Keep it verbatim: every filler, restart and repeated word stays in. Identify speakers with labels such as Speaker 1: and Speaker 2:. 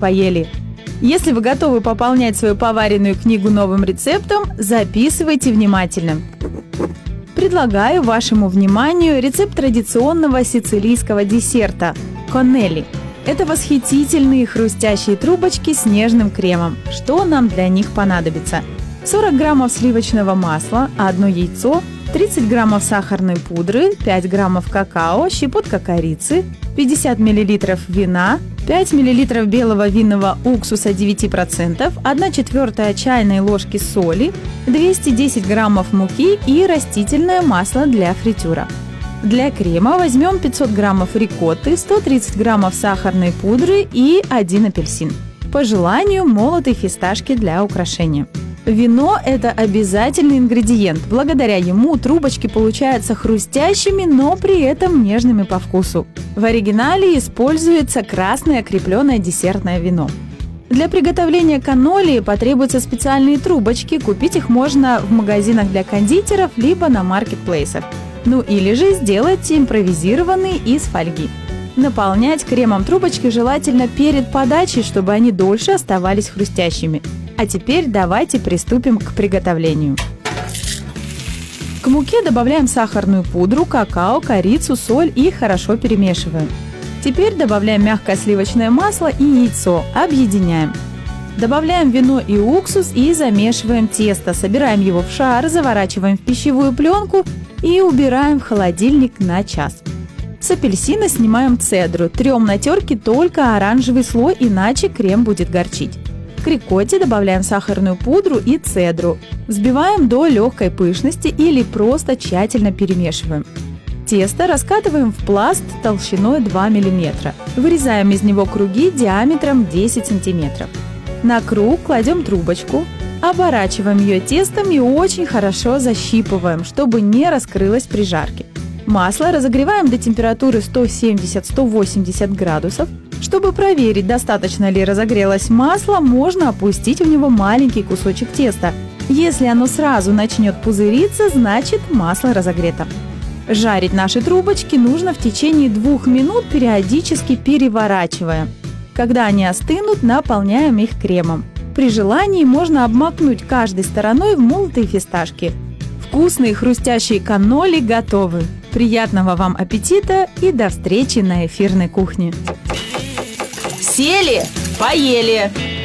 Speaker 1: поели. Если вы готовы пополнять свою поваренную книгу новым рецептом, записывайте внимательно. Предлагаю вашему вниманию рецепт традиционного сицилийского десерта – коннелли. Это восхитительные хрустящие трубочки с нежным кремом. Что нам для них понадобится? сорок граммов сливочного масла, одно яйцо, тридцать граммов сахарной пудры, пять граммов какао, щепотка корицы, пятьдесят миллилитров вина, пять миллилитров белого винного уксуса девять процентов, одна четвертая чайной ложки соли, двести десять граммов муки и растительное масло для фритюра. Для крема возьмем пятьсот граммов рикотты, сто тридцать граммов сахарной пудры и один апельсин. По желанию молотые фисташки для украшения. Вино – это обязательный ингредиент. Благодаря ему трубочки получаются хрустящими, но при этом нежными по вкусу. В оригинале используется красное крепленое десертное вино. Для приготовления канноли потребуются специальные трубочки. Купить их можно в магазинах для кондитеров либо на маркетплейсах. Ну или же сделайте импровизированные из фольги. Наполнять кремом трубочки желательно перед подачей, чтобы они дольше оставались хрустящими. А теперь давайте приступим к приготовлению. К муке добавляем сахарную пудру, какао, корицу, соль и хорошо перемешиваем. Теперь добавляем мягкое сливочное масло и яйцо, объединяем. Добавляем вино и уксус и замешиваем тесто, собираем его в шар, заворачиваем в пищевую пленку и убираем в холодильник на час. С апельсина снимаем цедру, трем на терке только оранжевый слой, иначе крем будет горчить. К рикотте добавляем сахарную пудру и цедру. Взбиваем до легкой пышности или просто тщательно перемешиваем. Тесто раскатываем в пласт толщиной два миллиметра. Вырезаем из него круги диаметром десять сантиметров. На круг кладем трубочку, оборачиваем ее тестом и очень хорошо защипываем, чтобы не раскрылось при жарке. Масло разогреваем до температуры сто семьдесят - сто восемьдесят градусов. Чтобы проверить, достаточно ли разогрелось масло, можно опустить в него маленький кусочек теста. Если оно сразу начнет пузыриться, значит масло разогрето. Жарить наши трубочки нужно в течение двух минут, периодически переворачивая. Когда они остынут, наполняем их кремом. При желании можно обмакнуть каждой стороной в молотые фисташки. Вкусные хрустящие канноли готовы. Приятного вам аппетита и до встречи на эфирной кухне. Сели, поели!